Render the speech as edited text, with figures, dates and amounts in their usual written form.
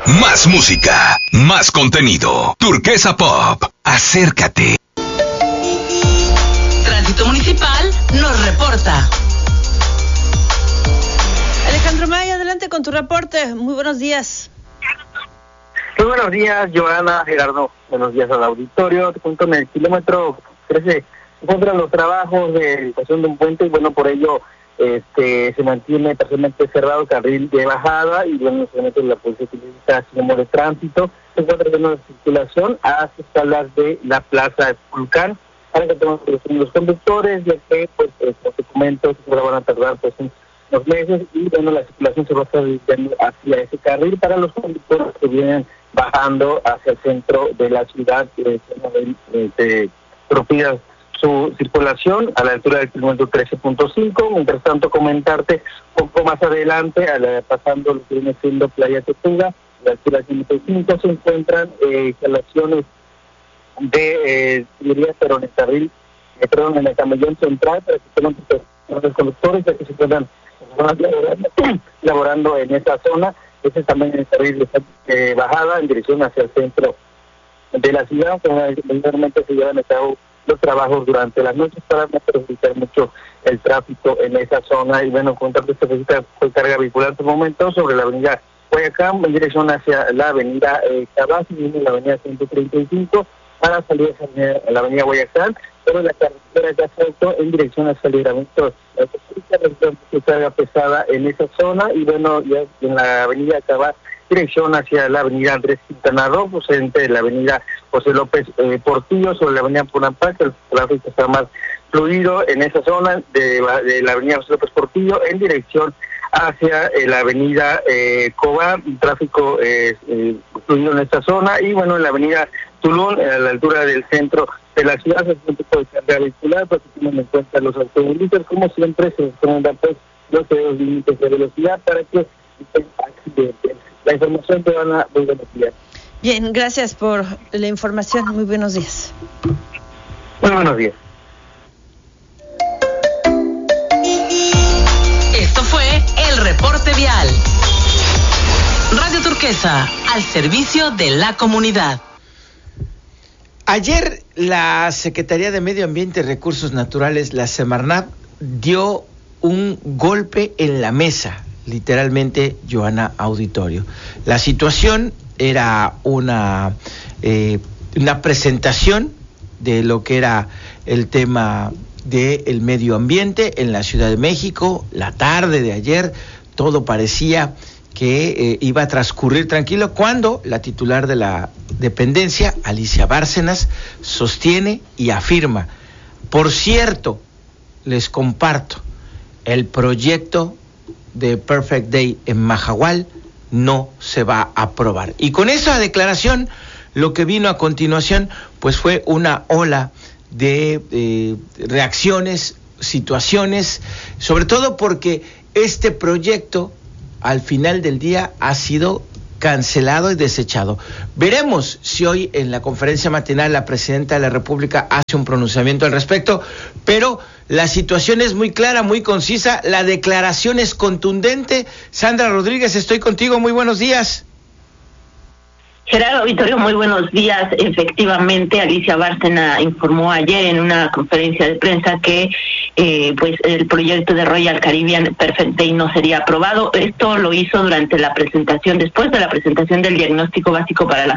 Más música, más contenido. Turquesa Pop, acércate. Tránsito Municipal nos reporta. Alejandro May, adelante con tu reporte. Muy buenos días. Muy buenos días, Joana, Gerardo. Buenos días al auditorio. Te cuento, en el kilómetro 13 se encuentran los trabajos de edificación de un puente y bueno, por ello se mantiene parcialmente cerrado el carril de bajada y bueno, solamente la policía utiliza como de tránsito. Se encuentra en una circulación hacia salas de la Plaza Vulcán. Para que tengan los conductores, ya que pues los documentos van a tardar pues unos meses y bueno, la circulación se va a estar dirigiendo hacia ese carril para los conductores que vienen bajando hacia el centro de la ciudad, propicia su circulación a la altura del kilómetro 13.5. Mientras tanto, comentarte un poco más adelante, pasando lo que viene siendo Playa Tortuga, a la altura del kilómetro 5, se encuentran instalaciones de pero en el carril, en el camellón central, para que tengan los conductores, ya que se encuentran laborando en esa zona. Ese también es el carril de bajada en dirección hacia el centro de la ciudad, donde regularmente se llevan a cabo los trabajos durante las noches para no perjudicar mucho el tráfico en esa zona. Y bueno, contarte esta visita fue carga vehicular por momento sobre la avenida Guayacán en dirección hacia la avenida Cabas y la avenida 135 para salir a la avenida Guayacán, pero la carretera de Asalto en dirección hacia el libramiento de carga pesada en esa zona y bueno, ya en la avenida Cabas dirección hacia la avenida Andrés Quintana Roo, procedente de la avenida José López Portillo, sobre la avenida Punampac. El tráfico está más fluido en esa zona de la avenida José López Portillo en dirección hacia la avenida Cobá, tráfico fluido en esta zona, y bueno, en la avenida Tulum, a la altura del centro de la ciudad, es un tipo de carga vehicular, para que tengan en cuenta los automovilistas. Como siempre, se recomiendan pues los límites de velocidad para que estén accidentes. La información te van a muy buenos días. Bien, gracias por la información. Muy buenos días. Muy buenos días. Esto fue el reporte vial. Radio Turquesa, al servicio de la comunidad. Ayer la Secretaría de Medio Ambiente y Recursos Naturales, la Semarnat, dio un golpe en la mesa, literalmente, Joana Auditorio. La situación era una presentación de lo que era el tema del medio ambiente en la Ciudad de México. La tarde de ayer todo parecía que iba a transcurrir tranquilo, cuando la titular de la dependencia, Alicia Bárcenas, sostiene y afirma: por cierto, les comparto, el proyecto de Perfect Day en Mahahual no se va a aprobar. Y con esa declaración, lo que vino a continuación pues fue una ola de reacciones, situaciones, sobre todo porque este proyecto al final del día ha sido cancelado y desechado. Veremos si hoy en la conferencia matinal la presidenta de la República hace un pronunciamiento al respecto, pero la situación es muy clara, muy concisa, la declaración es contundente. Sandra Rodríguez, estoy contigo, muy buenos días. Gerardo Vittorio, muy buenos días. Efectivamente, Alicia Bárcena informó ayer en una conferencia de prensa que pues el proyecto de Royal Caribbean Perfect Day no sería aprobado. Esto lo hizo durante la presentación, después de la presentación del diagnóstico básico para la